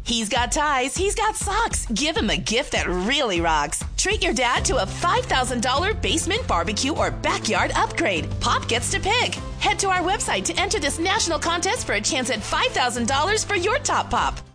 He's got ties, he's got socks. Give him a gift that really rocks. Treat your dad to a $5,000 basement barbecue or backyard upgrade. Pop gets to pick. Head to our website to enter this national contest for a chance at $5,000 for your top pop.